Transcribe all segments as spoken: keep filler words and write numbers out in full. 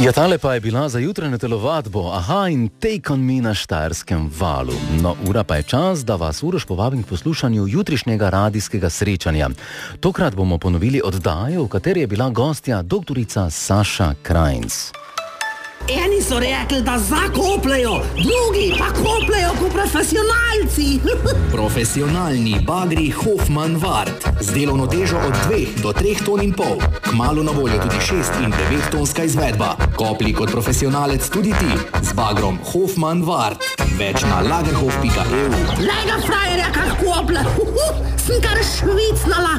Ja, tale pa je bila za jutranjo telovadbo, aha, in Take on me na Štajerskem valu. No, ura pa je čas, da vas Uroš povabim k poslušanju jutrišnjega radijskega srečanja. Tokrat bomo ponovili oddajo, v kateri je bila gostja doktorica Saša Krajnc. Eni so rekli, da zakopljajo, drugi pa kopljajo kot profesionalci. Profesionalni bagri Hoffmann Wart z delovno težo od dveh do treh ton in pol. Kmalu na voljo tudi šest in devet tonska izvedba. Kopli kot profesionalec tudi ti z bagrom Hoffmann Wart. Več na lagerhof pika e u. Lega frajerja, kar koplja, sem kar švicnala.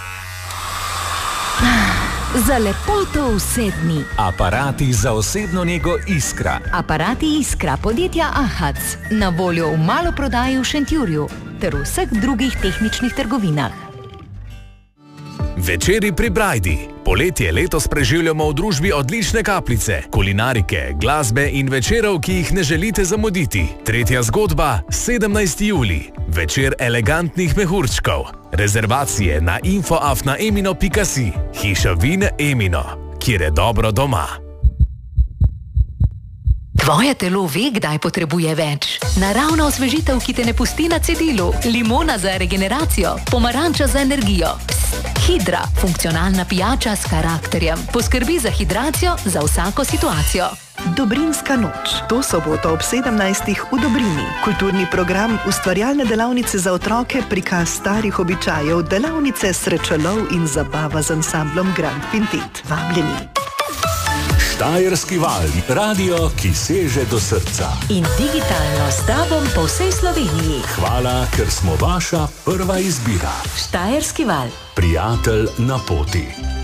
Za lepoto vse dni. Aparati za osebno nego Iskra. Aparati Iskra podjetja Ahac. Na voljo v maloprodaji v Šentjurju ter v vseh drugih tehničnih trgovinah. Večeri pri Brajdi. Poletje letos preživljamo v družbi odlične kapljice, kulinarike, glasbe in večerov, ki jih ne želite zamuditi. Tretja zgodba, sedemnajsti julij. Večer elegantnih mehurčkov. Rezervacije na info afna emino pika si. Hiša vin Emino, kjer je dobro doma. Tvoje telo ve, kdaj potrebuje več. Naravna osvežitev, ki te ne pusti na cedilu. Limona za regeneracijo, pomaranča za energijo. Psst, Hidra, funkcionalna pijača s karakterjem. Poskrbi za hidracijo za vsako situacijo. Dobrinska noč. To soboto ob sedemnajstih v Dobrini. Kulturni program, ustvarjalne delavnice za otroke, prikaz starih običajev, delavnice srečolov in zabava z ansamblom Grand Quintet. Vabljeni. Štajerski val, radio, ki seže do srca. In digitalno s tobom po vsej Sloveniji. Hvala, ker smo vaša prva izbira. Štajerski val. Prijatelj na poti.